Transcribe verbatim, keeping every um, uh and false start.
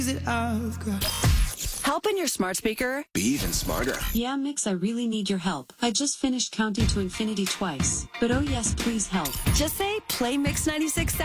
Helping your smart speaker be even smarter. Yeah, Mix, I really need your help. I just finished counting to infinity twice. But oh yes, please help. Just say play Mix ninety-six